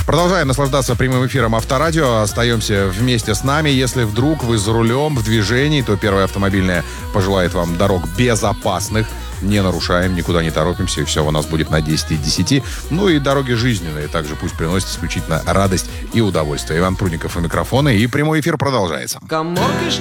Продолжаем наслаждаться прямым эфиром Авторадио. Остаемся вместе с нами. Если вдруг вы за рулем, в движении, то первое автомобильное пожелает вам дорог безопасных. Не нарушаем, никуда не торопимся, и все у нас будет на 10 из 10. Ну и дороги жизненные также пусть приносят исключительно радость и удовольствие. Иван Прудников у микрофона, и прямой эфир продолжается.